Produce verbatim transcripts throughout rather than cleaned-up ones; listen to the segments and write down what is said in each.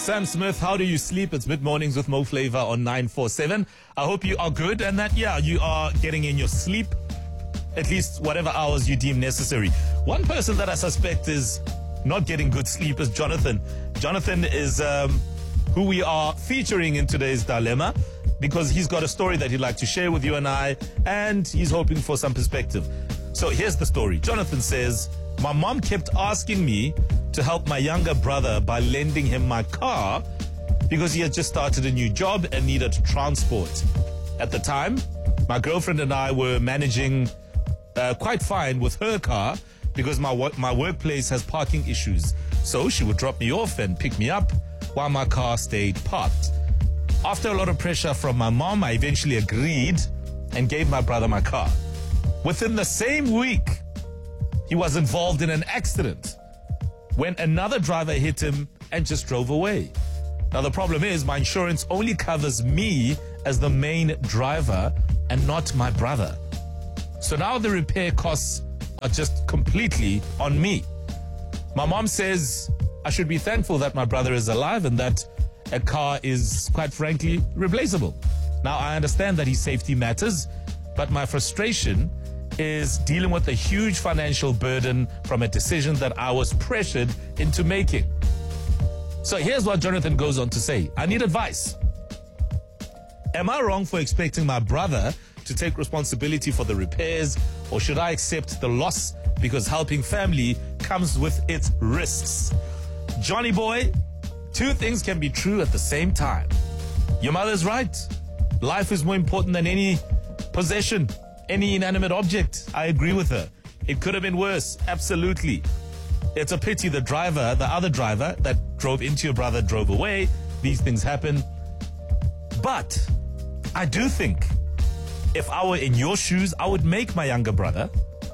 Sam Smith, how do you sleep? It's mid-mornings with Mo Flavor on nine four seven. I hope you are good and that, yeah, you are getting in your sleep, at least whatever hours you deem necessary. One person that I suspect is not getting good sleep is Jonathan. Jonathan is um, who we are featuring in today's Dilemma because he's got a story that he'd like to share with you and I, and he's hoping for some perspective. So here's the story. Jonathan says, my mom kept asking me to help my younger brother by lending him my car because he had just started a new job and needed transport. At the time, my girlfriend and I were managing uh, quite fine with her car because my wo- my workplace has parking issues. So she would drop me off and pick me up while my car stayed parked. After a lot of pressure from my mom, I eventually agreed and gave my brother my car. Within the same week, he was involved in an accident when another driver hit him and just drove away. Now, the problem is my insurance only covers me as the main driver and not my brother. So now the repair costs are just completely on me. My mom says I should be thankful that my brother is alive and that a car is, quite frankly, replaceable. Now, I understand that his safety matters, but my frustration is dealing with a huge financial burden from a decision that I was pressured into making. So here's what Jonathan goes on to say. I need advice. Am I wrong for expecting my brother to take responsibility for the repairs, or should I accept the loss because helping family comes with its risks? Johnny boy, two things can be true at the same time. Your mother's right. Life is more important than any possession, any inanimate object. I agree with her. It could have been worse. Absolutely. It's a pity the driver, the other driver that drove into your brother drove away. These things happen. But I do think if I were in your shoes, I would make my younger brother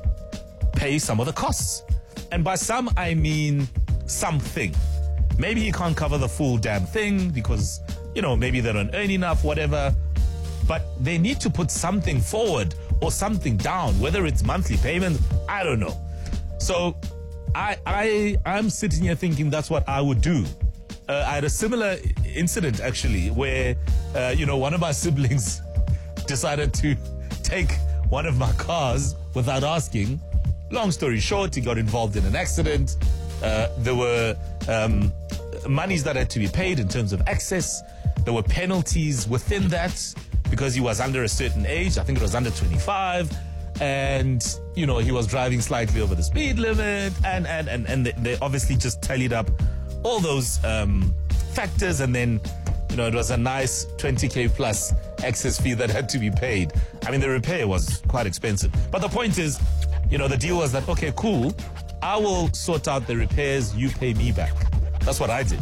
pay some of the costs. And by some, I mean something. Maybe he can't cover the full damn thing because, you know, maybe they don't earn enough, whatever. But they need to put something forward or something down, whether it's monthly payment, I don't know. So I, I, I'm sitting here thinking that's what I would do. Uh, I had a similar incident, actually, where, uh, you know, one of my siblings decided to take one of my cars without asking. Long story short, he got involved in an accident. Uh, there were um, monies that had to be paid in terms of access. There were penalties within that because he was under a certain age. I think it was under twenty-five. And, you know, he was driving slightly over the speed limit. And, and, and, and they, they obviously just tallied up all those um, factors. And then, you know, it was a nice twenty K plus excess fee that had to be paid. I mean, the repair was quite expensive. But the point is, you know, the deal was that, okay, cool. I will sort out the repairs. You pay me back. That's what I did.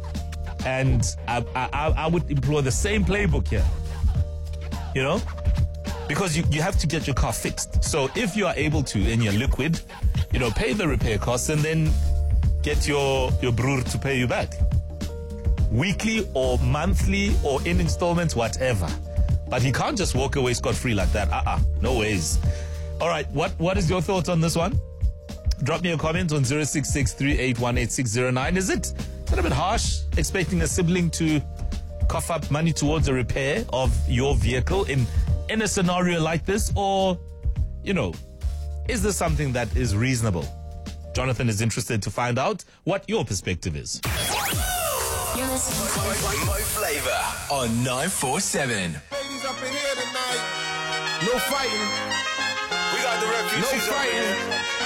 And I, I, I would employ the same playbook here. You know, because you, you have to get your car fixed. So if you are able to, and you're liquid, you know, pay the repair costs and then get your, your broer to pay you back. Weekly or monthly or in installments, whatever. But he can't just walk away scot-free like that. Uh-uh, no ways. All right, what, what is your thoughts on this one? Drop me a comment on zero six six three eight one eight six zero nine. Is it, is it a bit harsh expecting a sibling to cough up money towards a repair of your vehicle in, in a scenario like this? Or, you know, is this something that is reasonable? Jonathan is interested to find out what your perspective is. You're listening to Mo Flavor on nine four seven. Ladies up in here tonight. No fighting. We got the refugees No up in here. fighting.